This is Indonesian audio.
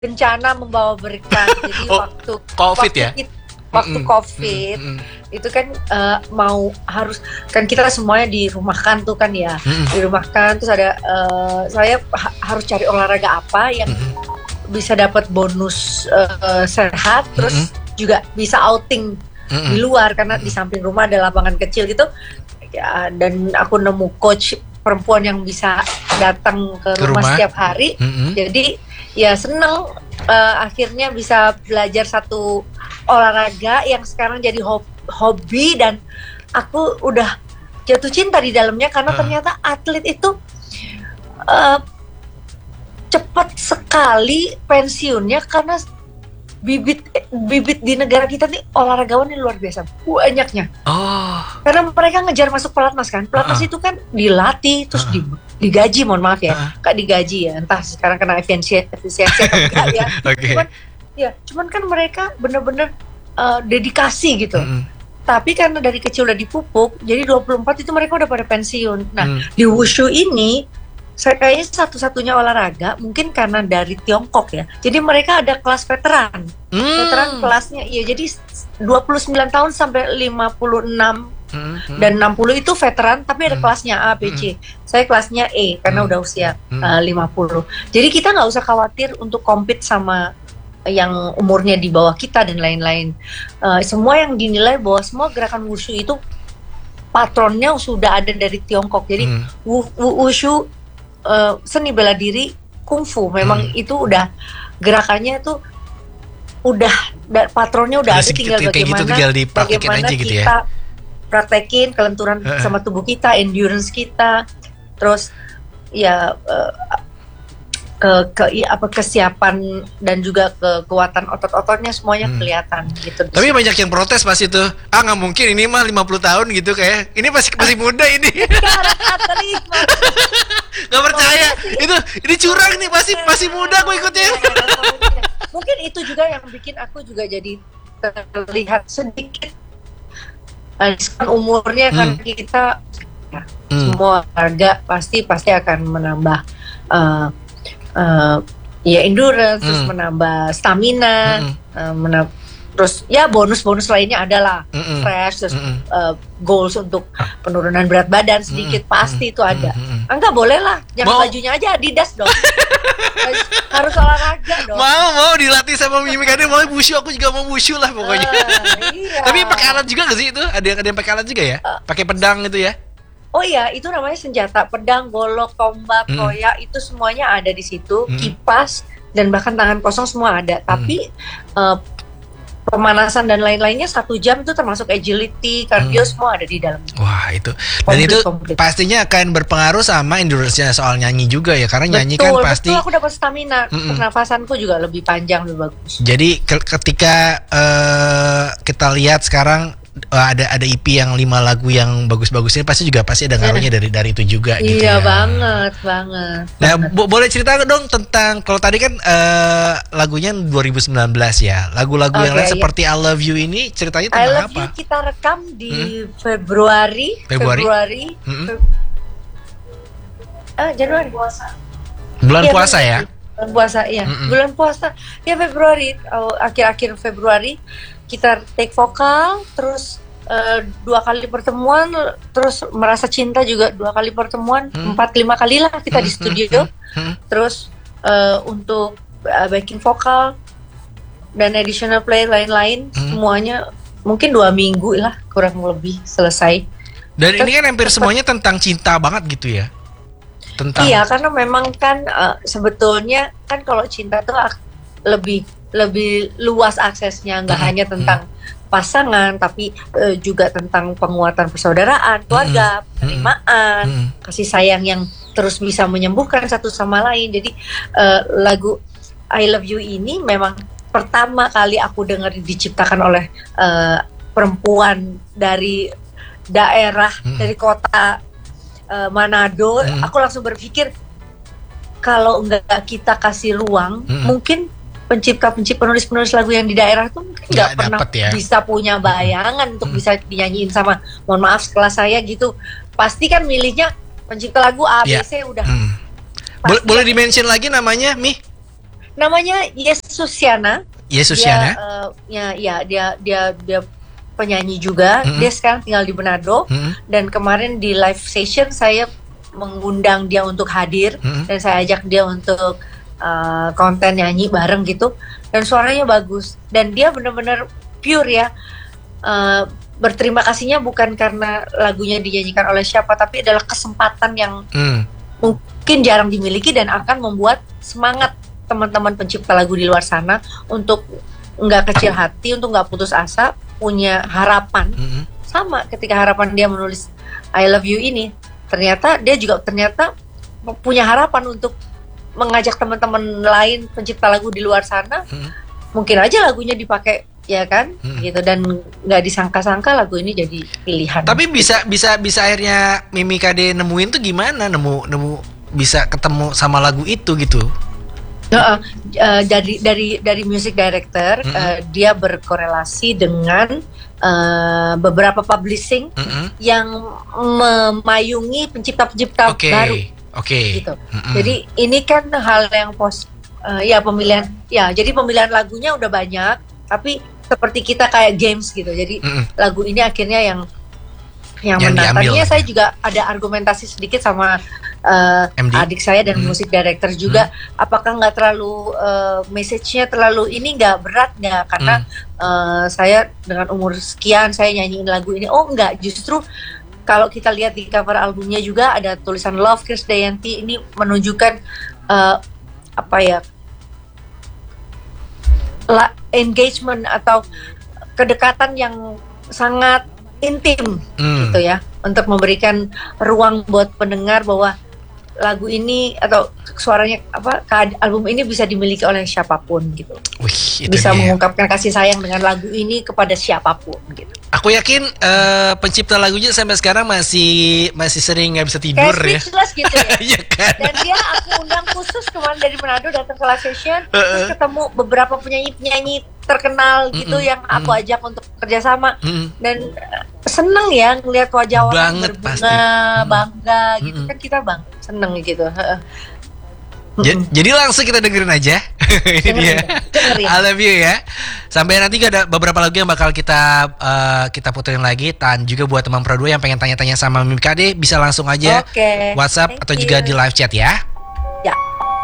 bencana membawa berkah. Jadi waktu COVID ya? Waktu COVID itu kan mau harus kan kita semuanya dirumahkan tuh kan ya, dirumahkan terus ada saya harus cari olahraga apa yang bisa dapat bonus sehat, terus juga bisa outing di luar karena di samping rumah ada lapangan kecil gitu ya, dan aku nemu coach perempuan yang bisa datang ke rumah setiap hari, jadi ya seneng akhirnya bisa belajar satu olahraga yang sekarang jadi hobi dan aku udah jatuh cinta di dalamnya karena ternyata atlet itu cepat sekali pensiunnya karena bibit di negara kita nih olahragawan ini luar biasa banyaknya. Karena mereka ngejar masuk pelatnas kan. Pelatnas itu kan dilatih terus digaji, mohon maaf ya, Kak, digaji ya. Entah sekarang kena efisiensi atau enggak ya. Cuman kan mereka bener-bener dedikasi gitu. Tapi karena dari kecil udah dipupuk, jadi 24 itu mereka udah pada pensiun. Nah, di wushu ini saya kayaknya satu-satunya olahraga mungkin karena dari Tiongkok ya. Jadi mereka ada kelas veteran. Veteran kelasnya ya jadi 29 tahun sampai 56 dan 60 itu veteran tapi ada kelasnya A, B, C. Saya kelasnya E karena udah usia 50. Jadi kita nggak usah khawatir untuk compete sama yang umurnya di bawah kita dan lain-lain. Semua yang dinilai bahwa semua gerakan wushu itu patronnya sudah ada dari Tiongkok. Jadi wushu seni bela diri kungfu memang itu udah gerakannya tuh udah patronnya udah ada, tinggal bagaimana, gitu, tinggal bagaimana aja kita gitu ya. Praktekin kelenturan sama tubuh kita, endurance kita, terus ya kesiapan dan juga kekuatan otot-ototnya semuanya kelihatan gitu. Tapi banyak yang protes pas itu. Nggak mungkin ini mah 50 tahun gitu kayak. Ini masih muda ini. Nggak percaya. Ini curang nih, masih muda aku ikutnya. Mungkin itu juga yang bikin aku juga jadi terlihat sedikit umurnya kan kita semua harga pasti akan menambah ya endurance, terus menambah stamina, terus ya bonus lainnya adalah fresh, terus goals untuk penurunan berat badan sedikit pasti itu ada. Enggak boleh lah, jangan bajunya aja Adidas dong. Harus olahraga dong. Mau dilatih sama Mimi Kadir, mau wushu, aku juga mau wushu lah pokoknya. Iya. Tapi pakai alat juga nggak sih itu? Ada yang pakai alat juga ya? Pakai pedang itu ya? Oh iya, itu namanya senjata, pedang, golok, tombak, koyak, itu semuanya ada di situ, kipas, dan bahkan tangan kosong semua ada. Tapi pemanasan dan lain-lainnya 1 jam itu termasuk agility, cardio semua ada di dalam. Wah itu, dan itu pastinya akan berpengaruh sama endurance-nya soal nyanyi juga ya, karena nyanyi kan pasti. Betul, aku dapat stamina, pernafasanku juga lebih panjang, lebih bagus. Jadi ketika kita lihat sekarang ada EP yang 5 lagu yang bagus-bagus ini pasti ada ngaruhnya dari itu juga gitu ya. Iya banget. Nah, boleh cerita dong tentang, kalau tadi kan lagunya 2019 ya. Lagu-lagu yang lain seperti I Love You ini ceritanya tentang apa? I Love You kita rekam di Februari. Januari. Bulan puasa ya? Bulan puasa, iya. Bulan puasa. Ya Februari, akhir-akhir Februari kita take vokal, terus 2 kali pertemuan, terus merasa cinta juga 2 kali pertemuan, 4-5 kali lah kita di studio. Terus untuk backing vokal dan additional play lain-lain semuanya mungkin 2 minggu lah kurang lebih selesai. Dan ini kan hampir semuanya tentang cinta banget gitu ya? Iya, karena memang kan sebetulnya kan kalau cinta tuh lebih luas aksesnya, nggak hanya tentang pasangan, tapi juga tentang penguatan persaudaraan, keluarga, penerimaan, kasih sayang yang terus bisa menyembuhkan satu sama lain. Jadi lagu I Love You ini memang pertama kali aku dengar diciptakan oleh perempuan dari daerah, dari kota Manado. Aku langsung berpikir kalau nggak kita kasih ruang, mungkin penulis lagu yang di daerah itu nggak pernah bisa punya bayangan untuk bisa dinyanyiin sama, mohon maaf, sekelas saya gitu. Pasti kan milihnya pencipta lagu A, B, C udah. Boleh dimention lagi namanya, Mi? Namanya Yesusiana. Yesusiana. Dia penyanyi juga. Dia sekarang tinggal di Manado. Dan kemarin di live session saya mengundang dia untuk hadir dan saya ajak dia untuk konten nyanyi bareng gitu. Dan suaranya bagus. Dan dia benar-benar pure ya. Berterima kasihnya bukan karena lagunya dinyanyikan oleh siapa, tapi adalah kesempatan yang mungkin jarang dimiliki dan akan membuat semangat teman-teman pencipta lagu di luar sana untuk nggak kecil hati, untuk nggak putus asa, punya harapan. Sama ketika harapan dia menulis I Love You ini, ternyata dia juga punya harapan untuk mengajak teman-teman lain pencipta lagu di luar sana. Mungkin aja lagunya dipakai, ya kan, gitu, dan nggak disangka-sangka lagu ini jadi pilihan. Tapi bisa akhirnya Mimi KD nemuin tuh gimana? Nemu bisa ketemu sama lagu itu gitu. Dari music director, dia berkorelasi dengan beberapa publishing yang memayungi pencipta-pencipta baru. Gitu. Jadi ini kan hal yang pemilihan. Ya, jadi pemilihan lagunya udah banyak, tapi seperti kita kayak games gitu. Jadi lagu ini akhirnya yang menang. Tadinya saya juga ada argumentasi sedikit sama adik saya dan musik director juga. Apakah nggak terlalu message-nya terlalu ini nggak berat nggak? Karena saya dengan umur sekian saya nyanyiin lagu ini. Oh nggak, justru kalau kita lihat di cover albumnya juga ada tulisan Love Krisdayanti. Ini menunjukkan engagement atau kedekatan yang sangat intim gitu ya, untuk memberikan ruang buat pendengar bahwa lagu ini atau suaranya album ini bisa dimiliki oleh siapapun gitu. Bisa mengungkapkan kasih sayang dengan lagu ini kepada siapapun gitu. Aku yakin pencipta lagunya sampai sekarang masih sering nggak bisa tidur kayak speechless gitu ya. Iya kan? Dan dia aku undang khusus kemarin dari Manado datang ke live session, terus ketemu beberapa penyanyi terkenal gitu yang aku ajak untuk kerjasama, dan seneng ya ngelihat wajah orang berbunga, bangga gitu kan, kita seneng gitu. Jadi langsung kita dengerin aja. Ini dia I Love You ya. Sampai nanti ada beberapa lagu yang bakal kita puterin lagi. Dan juga buat teman Pro 2 yang pengen tanya-tanya sama Mimi KD, bisa langsung aja WhatsApp atau juga di live chat ya.